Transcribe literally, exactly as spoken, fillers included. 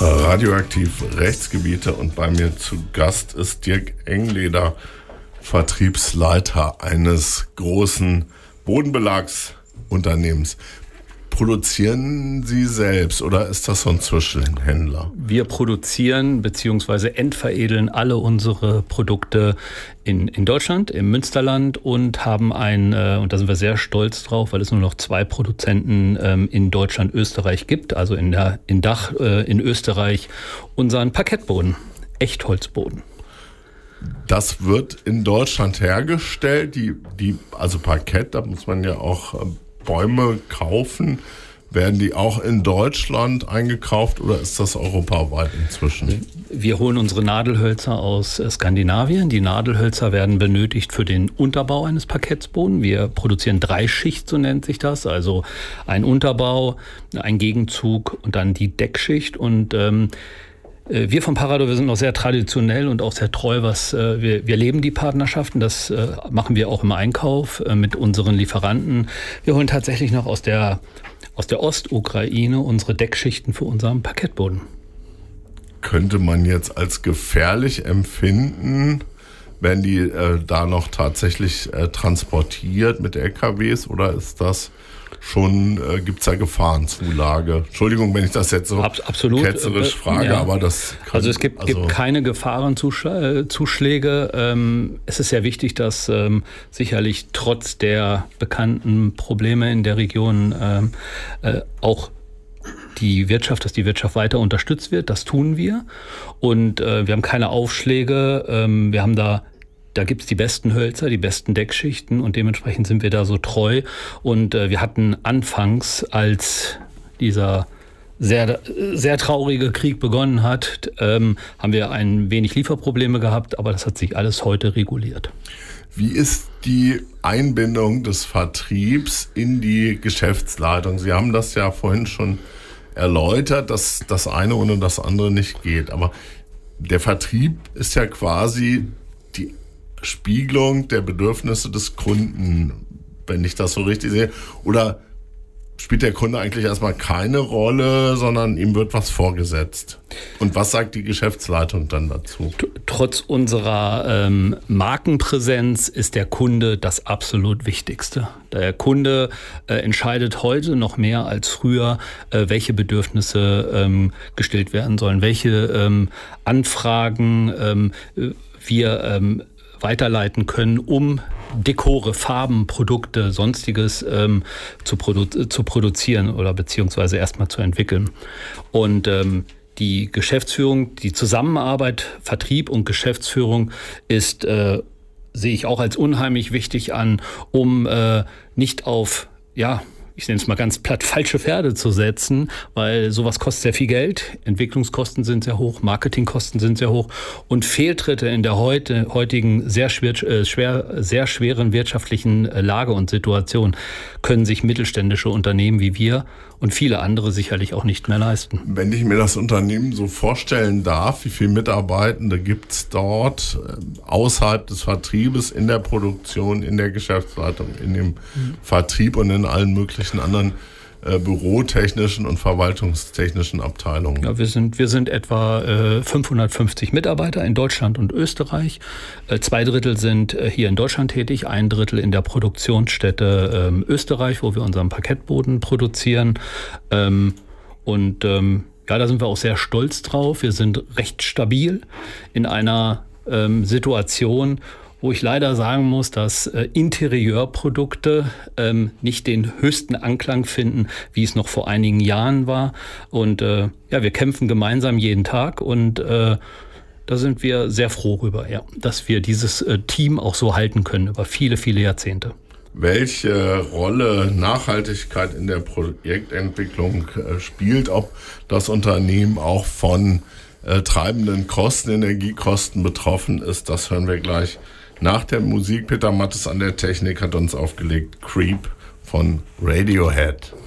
Radioaktiv Rechtsgebiete und bei mir zu Gast ist Dirk Engleder, Vertriebsleiter eines großen Bodenbelagsunternehmens. Produzieren Sie selbst oder ist das so ein Zwischenhändler? Wir produzieren bzw. endveredeln alle unsere Produkte in, in Deutschland, im Münsterland und haben ein, äh, und da sind wir sehr stolz drauf, weil es nur noch zwei Produzenten ähm, in Deutschland, Österreich gibt, also in der in Dach äh, in Österreich, unseren Parkettboden, Echtholzboden. Das wird in Deutschland hergestellt, die, die, also Parkett, da muss man ja auch äh, Bäume kaufen. Werden die auch in Deutschland eingekauft oder ist das europaweit inzwischen? Wir holen unsere Nadelhölzer aus Skandinavien. Die Nadelhölzer werden benötigt für den Unterbau eines Parkettsbodens. Wir produzieren Dreischicht, so nennt sich das. Also ein Unterbau, ein Gegenzug und dann die Deckschicht. Und ähm, wir von Parador, wir sind noch sehr traditionell und auch sehr treu, was äh, wir, wir leben die Partnerschaften, das äh, machen wir auch im Einkauf äh, mit unseren Lieferanten. Wir holen tatsächlich noch aus der, aus der Ostukraine unsere Deckschichten für unseren Parkettboden. Könnte man jetzt als gefährlich empfinden, werden die äh, da noch tatsächlich äh, transportiert mit L K Ws oder ist das schon, äh, gibt es da Gefahrenzulage? Entschuldigung, wenn ich das jetzt so Abs- absolut, ketzerisch frage, ja. aber das kann, Also es gibt, also gibt keine Gefahrenzuschläge. Ähm, es ist sehr wichtig, dass ähm, sicherlich trotz der bekannten Probleme in der Region ähm, äh, auch die Wirtschaft, dass die Wirtschaft weiter unterstützt wird. Das tun wir. Und äh, wir haben keine Aufschläge. Ähm, wir haben da Da gibt's die besten Hölzer, die besten Deckschichten und dementsprechend sind wir da so treu. Und äh, wir hatten anfangs, als dieser sehr, sehr traurige Krieg begonnen hat, ähm, haben wir ein wenig Lieferprobleme gehabt, aber das hat sich alles heute reguliert. Wie ist die Einbindung des Vertriebs in die Geschäftsleitung? Sie haben das ja vorhin schon erläutert, dass das eine ohne das andere nicht geht. Aber der Vertrieb ist ja quasi die Spiegelung der Bedürfnisse des Kunden, wenn ich das so richtig sehe. Oder spielt der Kunde eigentlich erstmal keine Rolle, sondern ihm wird was vorgesetzt? Und was sagt die Geschäftsleitung dann dazu? Trotz unserer ähm, Markenpräsenz ist der Kunde das absolut Wichtigste. Der Kunde äh, entscheidet heute noch mehr als früher, äh, welche Bedürfnisse ähm, gestillt werden sollen, welche ähm, Anfragen ähm, wir ähm, weiterleiten können, um Dekore, Farben, Produkte, Sonstiges ähm, zu, produ- zu produzieren oder beziehungsweise erstmal zu entwickeln. Und ähm, die Geschäftsführung, die Zusammenarbeit, Vertrieb und Geschäftsführung ist, äh, sehe ich auch als unheimlich wichtig an, um äh, nicht auf, ja, ich nenne es mal ganz platt, falsche Pferde zu setzen, weil sowas kostet sehr viel Geld. Entwicklungskosten sind sehr hoch, Marketingkosten sind sehr hoch und Fehltritte in der heute, heutigen sehr, schwer, äh, schwer, sehr schweren wirtschaftlichen Lage und Situation können sich mittelständische Unternehmen wie wir und viele andere sicherlich auch nicht mehr leisten. Wenn ich mir das Unternehmen so vorstellen darf, wie viele Mitarbeitende gibt es dort äh, außerhalb des Vertriebes, in der Produktion, in der Geschäftsleitung, in dem mhm. Vertrieb und in allen möglichen anderen äh, bürotechnischen und verwaltungstechnischen Abteilungen? Ja, wir sind, wir sind etwa äh, fünfhundertfünfzig Mitarbeiter in Deutschland und Österreich. Äh, zwei Drittel sind äh, hier in Deutschland tätig, ein Drittel in der Produktionsstätte ähm, Österreich, wo wir unseren Parkettboden produzieren. Ähm, und ähm, ja, da sind wir auch sehr stolz drauf. Wir sind recht stabil in einer ähm, Situation, wo ich leider sagen muss, dass äh, Interieurprodukte ähm, nicht den höchsten Anklang finden, wie es noch vor einigen Jahren war. Und äh, ja, wir kämpfen gemeinsam jeden Tag und äh, da sind wir sehr froh rüber, ja, dass wir dieses äh, Team auch so halten können über viele, viele Jahrzehnte. Welche Rolle Nachhaltigkeit in der Projektentwicklung äh, spielt, ob das Unternehmen auch von äh, treibenden Kosten, Energiekosten betroffen ist, das hören wir gleich. Nach der Musik, Peter Mattes an der Technik hat uns aufgelegt Creep von Radiohead.